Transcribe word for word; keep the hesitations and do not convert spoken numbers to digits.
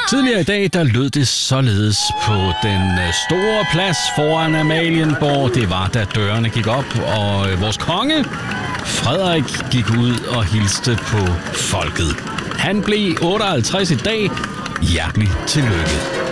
Tidligere i dag, der lød det således på den store plads foran Amalienborg. Det var, da dørene gik op, og vores konge, Frederik, gik ud og hilste på folket. Han blev otteoghalvtreds i dag. Hjertelig tillykke.